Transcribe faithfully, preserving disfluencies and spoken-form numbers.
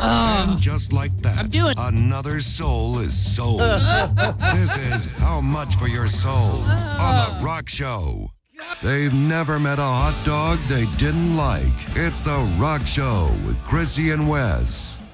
And just like that, I'm doing- another soul is sold. This is How Much for Your Soul on The Rock Show. They've never met a hot dog they didn't like. It's The Rock Show with Chrissy and Wes.